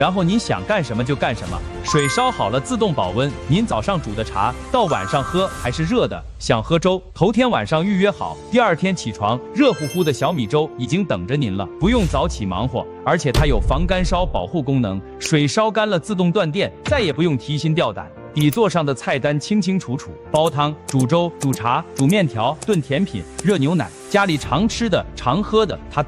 然后您想干什么就干什么，水烧好了自动保温。您早上煮的茶到晚上喝还是热的，想喝粥，头天晚上预约好，第二天起床，热乎乎的小米粥已经等着您了，不用早起忙活。而且它有防干烧保护功能，水烧干了自动断电，再也不用提心吊胆。底座上的菜单清清楚楚，煲汤、煮粥、煮茶、煮面条、炖甜品、热牛奶，家里常吃的、常喝的，它